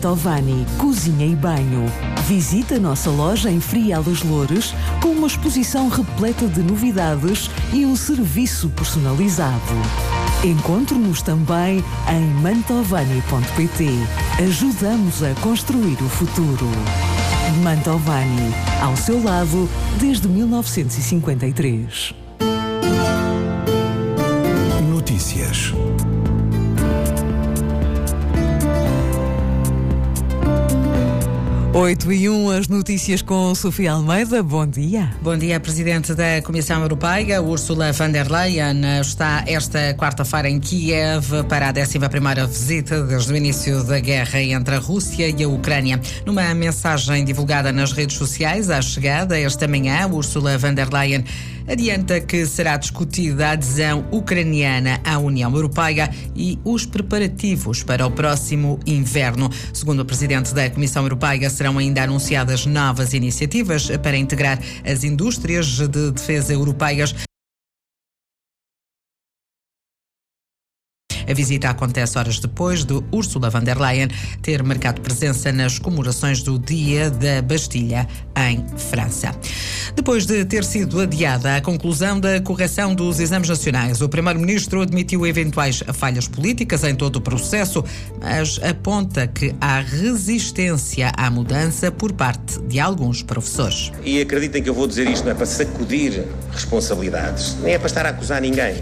Mantovani, cozinha e banho. Visita a nossa loja em Frial dos Loures com uma exposição repleta de novidades e um serviço personalizado. Encontre-nos também em mantovani.pt. Ajudamos a construir o futuro. Mantovani, ao seu lado desde 1953. Notícias. Oito e 1, as notícias com Sofia Almeida. Bom dia. Bom dia, Presidente da Comissão Europeia, Ursula von der Leyen, está esta quarta-feira em Kiev para a 11ª visita desde o início da guerra entre a Rússia e a Ucrânia. Numa mensagem divulgada nas redes sociais à chegada esta manhã, Ursula von der Leyen adianta que será discutida a adesão ucraniana à União Europeia e os preparativos para o próximo inverno. Segundo o Presidente da Comissão Europeia, serão ainda anunciadas novas iniciativas para integrar as indústrias de defesa europeias. A visita acontece horas depois de Ursula von der Leyen ter marcado presença nas comemorações do Dia da Bastilha, em França. Depois de ter sido adiada a conclusão da correção dos exames nacionais, o Primeiro-Ministro admitiu eventuais falhas políticas em todo o processo, mas aponta que há resistência à mudança por parte de alguns professores. E acreditem que eu vou dizer isto não é para sacudir responsabilidades, nem é para estar a acusar ninguém.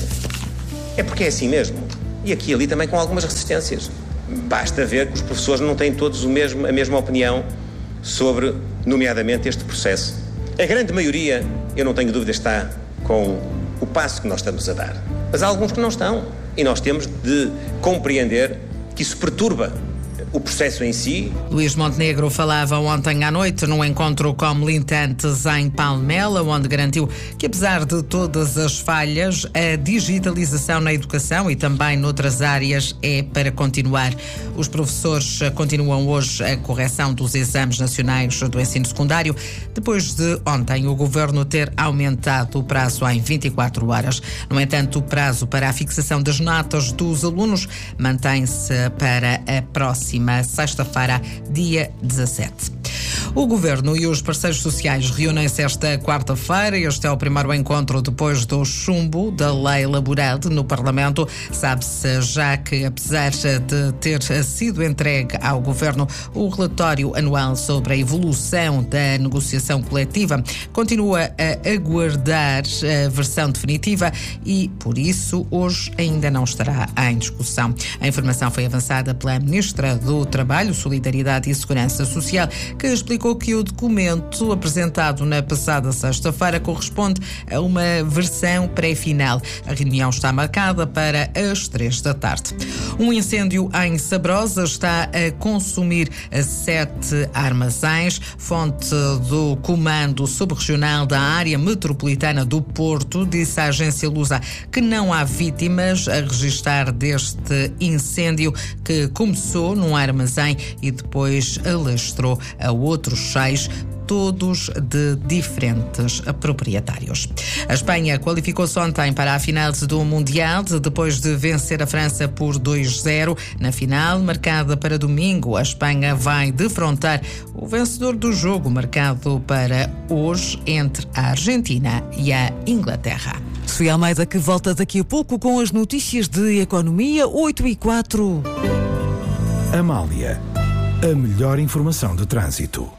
É porque é assim mesmo. E aqui e ali também com algumas resistências. Basta ver que os professores não têm todos a mesma opinião sobre, nomeadamente, este processo. A grande maioria, eu não tenho dúvida, está com o passo que nós estamos a dar. Mas há alguns que não estão. E nós temos de compreender que isso perturba o processo em si. Luís Montenegro falava ontem à noite num encontro com militantes em Palmela, onde garantiu que, apesar de todas as falhas, a digitalização na educação e também noutras áreas é para continuar. Os professores continuam hoje a correção dos exames nacionais do ensino secundário, depois de ontem o Governo ter aumentado o prazo em 24 horas. No entanto, o prazo para a fixação das notas dos alunos mantém-se para a próxima sexta-feira, dia 17. O Governo e os parceiros sociais reúnem-se esta quarta-feira. Este é o primeiro encontro depois do chumbo da lei laboral no Parlamento. Sabe-se já que, apesar de ter sido entregue ao Governo o relatório anual sobre a evolução da negociação coletiva, continua a aguardar a versão definitiva e, por isso, hoje ainda não estará em discussão. A informação foi avançada pela Ministra do Trabalho, Solidariedade e Segurança Social, que explicou que o documento apresentado na passada sexta-feira corresponde a uma versão pré-final. A reunião está marcada para as 3 da tarde. Um incêndio em Sabrosa está a consumir 7 armazéns. Fonte do Comando Subregional da Área Metropolitana do Porto disse à agência Lusa que não há vítimas a registrar deste incêndio que começou num armazém e depois alastrou a outros 6, todos de diferentes proprietários. A Espanha qualificou-se ontem para a final do Mundial, depois de vencer a França por 2-0. Na final, marcada para domingo, a Espanha vai defrontar o vencedor do jogo, marcado para hoje entre a Argentina e a Inglaterra. Sofia Almeida, que volta daqui a pouco com as notícias de economia, 8h04. Amália, a melhor informação de trânsito.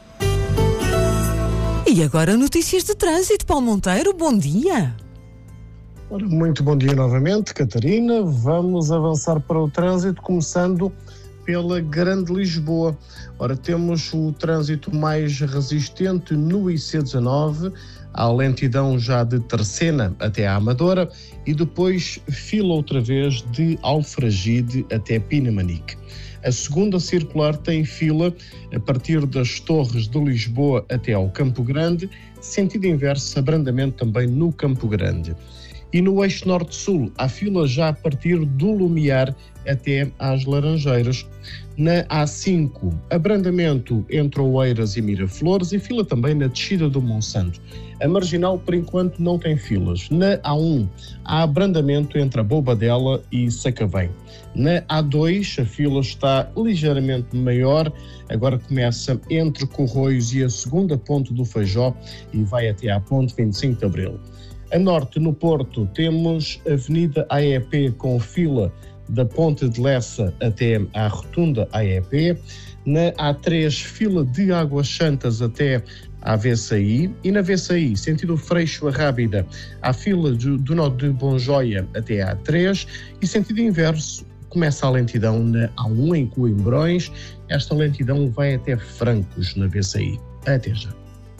E agora notícias de trânsito. Paulo Monteiro, bom dia. Ora, muito bom dia novamente, Catarina. Vamos avançar para o trânsito, começando pela Grande Lisboa. Ora, temos o trânsito mais resistente no IC19, à lentidão já de Terceira até a Amadora e depois fila outra vez de Alfragide até Pinamanique. A segunda circular tem fila a partir das Torres de Lisboa até ao Campo Grande, sentido inverso, abrandamento também no Campo Grande. E no eixo norte-sul, há fila já a partir do Lumiar até às Laranjeiras. Na A5, abrandamento entre Oeiras e Miraflores e fila também na descida do Monsanto. A Marginal, por enquanto, não tem filas. Na A1, há abrandamento entre a Bobadela e Sacavém. Na A2, a fila está ligeiramente maior, agora começa entre Corroios e a segunda ponte do Feijó e vai até à ponte 25 de Abril. A norte, no Porto, temos a Avenida AEP com fila da Ponte de Lessa até à Rotunda AEP. Na A3, fila de Águas Santas até à VCI. E na VCI, sentido Freixo a Rábida, há fila do nó de Bonjoia até à A3. E sentido inverso, começa a lentidão na A1 em Coimbrões. Esta lentidão vai até Francos na VCI. Até já.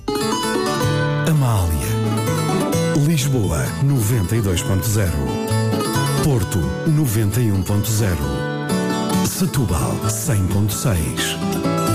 Amália. Lisboa 92.0, Porto 91.0, Setúbal 100.6.